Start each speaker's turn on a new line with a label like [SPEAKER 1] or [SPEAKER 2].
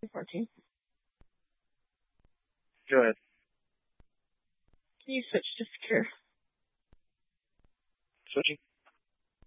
[SPEAKER 1] 14.
[SPEAKER 2] Go ahead.
[SPEAKER 1] Can you switch to secure?
[SPEAKER 2] Switching.